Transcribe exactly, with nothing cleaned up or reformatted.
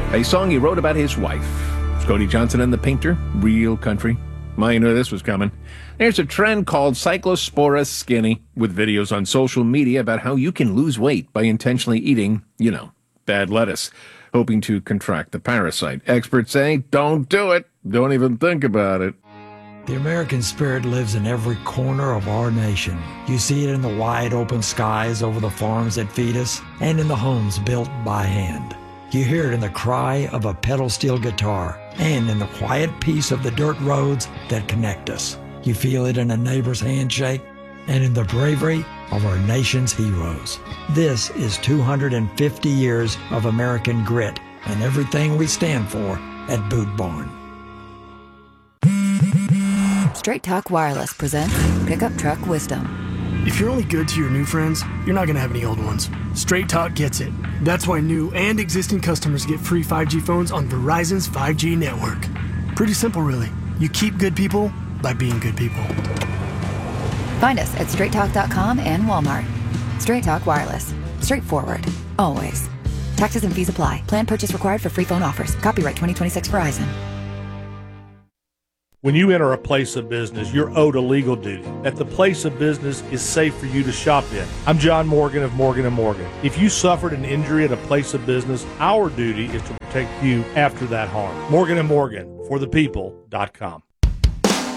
a song he wrote about his wife. Cody Johnson and the Painter, real country. Well, you knew this was coming. There's a trend called Cyclospora Skinny, with videos on social media about how you can lose weight by intentionally eating, you know, bad lettuce, hoping to contract the parasite. Experts say, don't do it. Don't even think about it. The American spirit lives in every corner of our nation. You see it in the wide open skies over the farms that feed us, and in the homes built by hand. You hear it in the cry of a pedal steel guitar, and in the quiet peace of the dirt roads that connect us. You feel it in a neighbor's handshake, and in the bravery of our nation's heroes. This is two hundred fifty years of American grit, and everything we stand for at Boot Barn. Straight Talk Wireless presents Pickup Truck Wisdom. If you're only good to your new friends, you're not going to have any old ones. Straight Talk gets it. That's why new and existing customers get free five G phones on Verizon's five G network. Pretty simple, really. You keep good people by being good people. Find us at straight talk dot com and Walmart. Straight Talk Wireless. Straightforward. Always. Taxes and fees apply. Plan purchase required for free phone offers. Copyright twenty twenty-six Verizon. When you enter a place of business, you're owed a legal duty that the place of business is safe for you to shop in. I'm John Morgan of Morgan and Morgan. If you suffered an injury at a place of business, our duty is to protect you after that harm. Morgan and Morgan, for the people dot com.